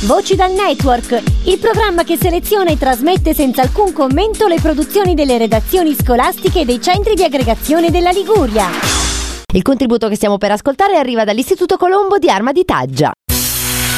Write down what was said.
Voci dal Network, il programma che seleziona e trasmette senza alcun commento le produzioni delle redazioni scolastiche e dei centri di aggregazione della Liguria. Il contributo che stiamo per ascoltare arriva dall'Istituto Colombo di Arma di Taggia.